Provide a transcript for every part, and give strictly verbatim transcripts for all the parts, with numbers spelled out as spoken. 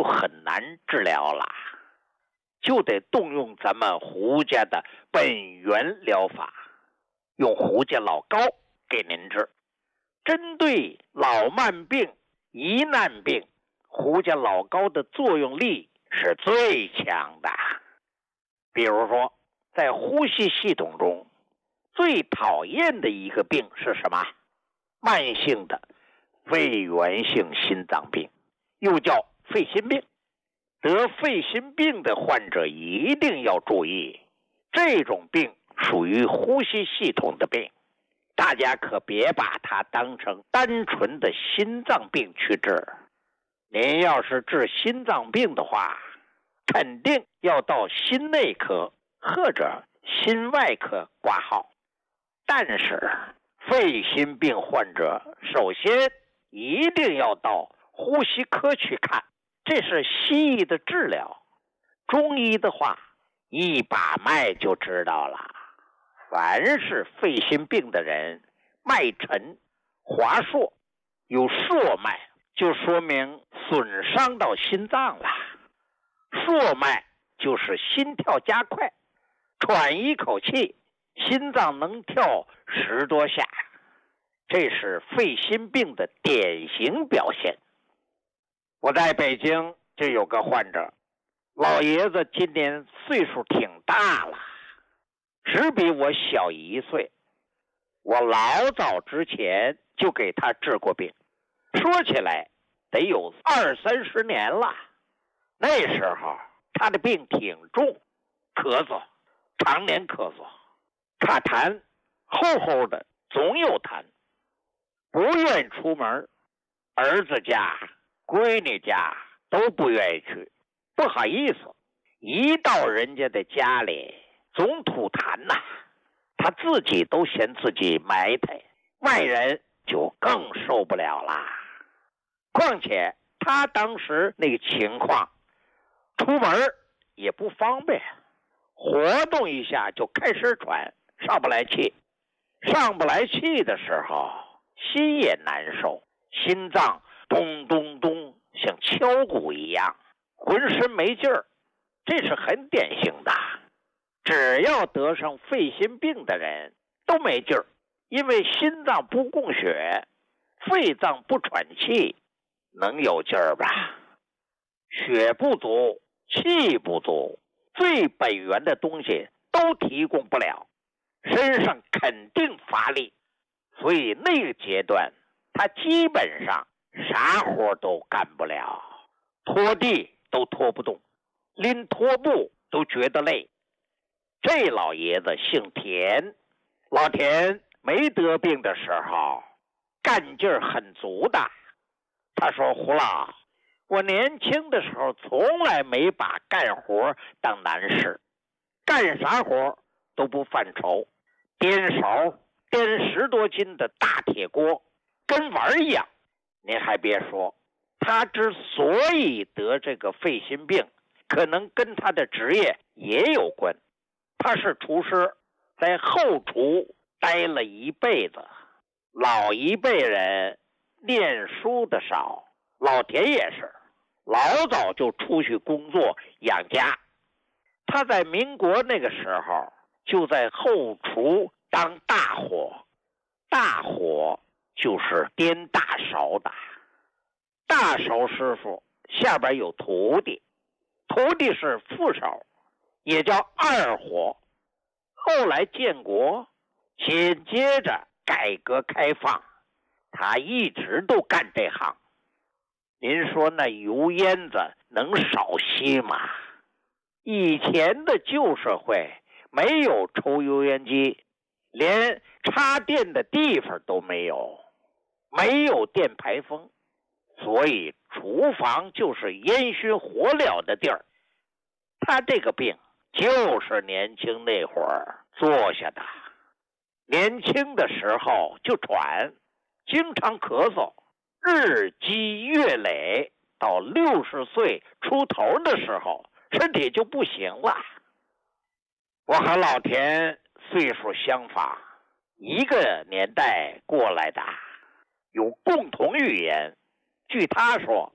很难治疗了，就得动用咱们胡家的本源疗法，用胡家老膏给您治。针对老慢病、疑难病，胡家老膏的作用力是最强的。比如说，在呼吸系统中最讨厌的一个病是什么？慢性的肺源性心脏病，又叫肺心病。得肺心病的患者一定要注意，这种病属于呼吸系统的病，大家可别把它当成单纯的心脏病去治。您要是治心脏病的话，肯定要到心内科或者心外科挂号。但是肺心病患者首先一定要到呼吸科去看，这是西医的治疗。中医的话，一把脉就知道了。凡是肺心病的人，脉沉、滑数、有硕脉，就说明损伤到心脏了。硕脉就是心跳加快，喘一口气，心脏能跳十多下，这是肺心病的典型表现。我在北京就有个患者，老爷子今年岁数挺大了，只比我小一岁。我老早之前就给他治过病，说起来得有二三十年了。那时候他的病挺重，咳嗽，常年咳嗽，卡痰，厚厚的，总有痰，不愿出门，儿子家、闺女家都不愿意去，不好意思，一到人家的家里总吐痰呐、啊，他自己都嫌自己埋汰，外人就更受不了啦。况且他当时那个情况，出门也不方便，活动一下就开始喘，上不来气。上不来气的时候，心也难受，心脏咚咚咚像敲鼓一样，浑身没劲儿，这是很典型的。只要得上肺心病的人都没劲儿，因为心脏不供血，肺脏不喘气，能有劲儿吧？血不足，气不足，最本源的东西都提供不了，身上肯定乏力。所以那个阶段他基本上啥活都干不了，拖地都拖不动，拎拖布都觉得累。这老爷子姓田，老田没得病的时候干劲儿很足的。他说，胡老，我年轻的时候从来没把干活当难事，干啥活都不犯愁，颠勺颠十多斤的大铁锅跟玩一样。您还别说，他之所以得这个肺心病，可能跟他的职业也有关。他是厨师，在后厨待了一辈子。老一辈人念书的少，老田也是老早就出去工作养家。他在民国那个时候就在后厨当大火，大火就是颠大勺的。大勺师傅下边有徒弟，徒弟是副勺，也叫二火。后来建国，紧接着改革开放，他一直都干这行。您说那油烟子能少些吗？以前的旧社会没有抽油烟机，连插电的地方都没有，没有电排风，所以厨房就是烟熏火燎的地儿。他这个病就是年轻那会儿做下的，年轻的时候就喘，经常咳嗽，日积月累，到六十岁出头的时候，身体就不行了。我和老田岁数相仿，一个年代过来的，有共同语言。据他说，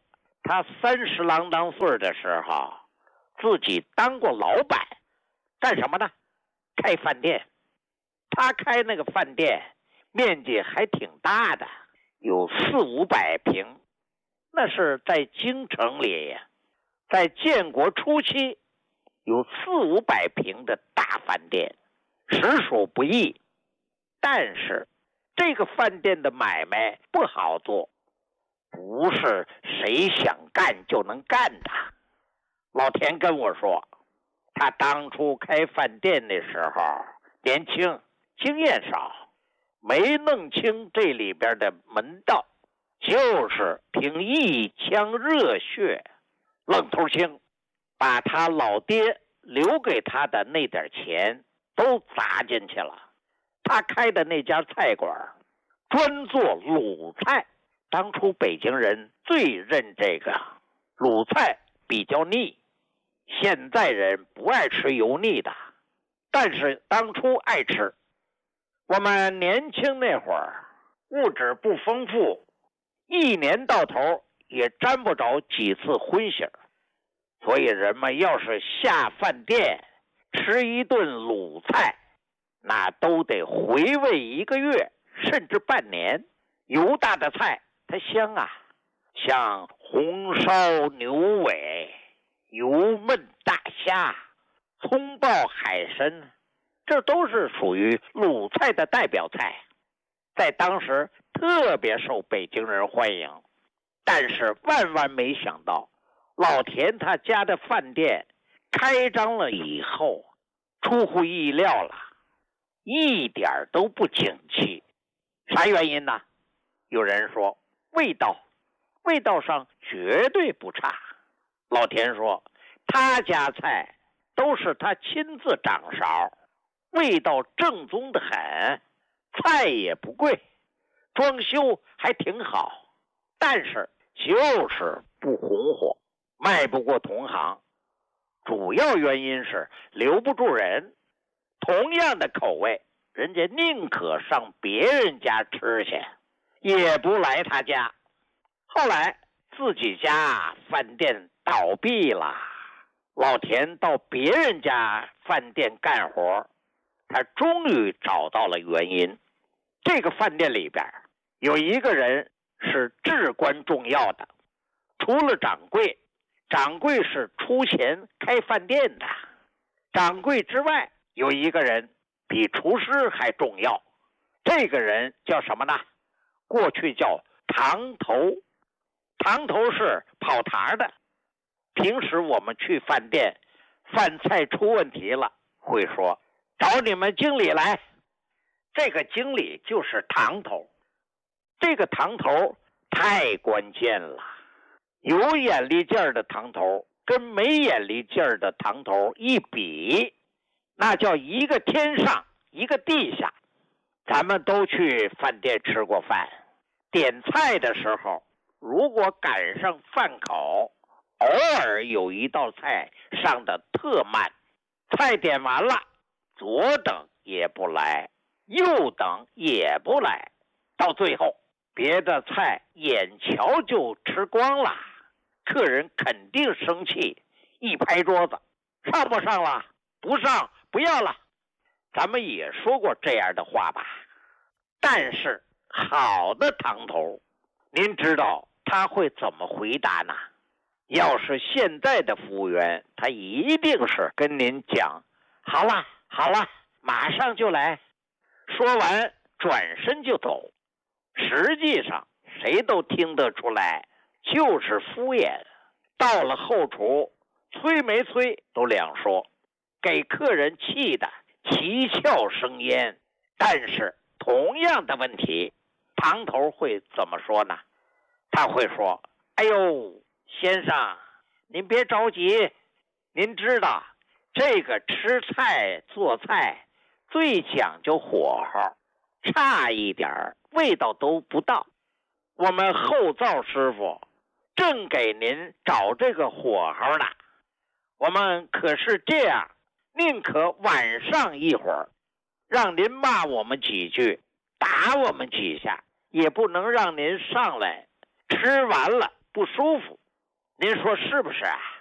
他三十郎当岁的时候，自己当过老板，干什么呢？开饭店。他开那个饭店面积还挺大的，有四五百平，那是在京城里呀。在建国初期，有四五百平的大饭店，实属不易。但是这个饭店的买卖不好做，不是谁想干就能干的。老田跟我说，他当初开饭店的时候年轻，经验少，没弄清这里边的门道，就是凭一腔热血愣头青，把他老爹留给他的那点钱都砸进去了。他开的那家菜馆专做鲁菜，当初北京人最认这个鲁菜，比较腻，现在人不爱吃油腻的，但是当初爱吃。我们年轻那会儿物质不丰富，一年到头也沾不着几次荤腥，所以人们要是下饭店吃一顿鲁菜，那都得回味一个月甚至半年。油大的菜它香啊，像红烧牛尾、油焖大虾、葱爆海参，这都是属于鲁菜的代表菜，在当时特别受北京人欢迎。但是万万没想到，老田他家的饭店开张了以后，出乎意料了，一点都不景气。啥原因呢？有人说味道，味道上绝对不差。老田说他家菜都是他亲自掌勺，味道正宗的很，菜也不贵，装修还挺好，但是就是不红火，卖不过同行。主要原因是留不住人，同样的口味，人家宁可上别人家吃去，也不来他家。后来自己家饭店倒闭了，老田到别人家饭店干活，他终于找到了原因。这个饭店里边有一个人是至关重要的，除了掌柜，掌柜是出钱开饭店的，掌柜之外有一个人比厨师还重要，这个人叫什么呢？过去叫堂头。堂头是跑堂的，平时我们去饭店，饭菜出问题了，会说找你们经理来。这个经理就是堂头。这个堂头太关键了，有眼力劲儿的堂头跟没眼力劲儿的堂头一比，那叫一个天上一个地下。咱们都去饭店吃过饭，点菜的时候如果赶上饭口，偶尔有一道菜上的特慢，菜点完了，左等也不来，右等也不来，到最后别的菜眼瞧就吃光了，客人肯定生气，一拍桌子，上不上了？不上，不要了。咱们也说过这样的话吧。但是好的堂头，您知道他会怎么回答呢？要是现在的服务员，他一定是跟您讲，好了好了，马上就来，说完转身就走。实际上谁都听得出来，就是敷衍。到了后厨，催没催都两说，给客人气得七窍生烟。但是同样的问题，堂头会怎么说呢？他会说，哎呦先生，您别着急，您知道这个吃菜做菜最讲究火候，差一点味道都不到，我们后灶师傅正给您找这个火候呢。我们可是这样，宁可晚上一会儿，让您骂我们几句，打我们几下，也不能让您上来吃完了不舒服。 您说是不是啊？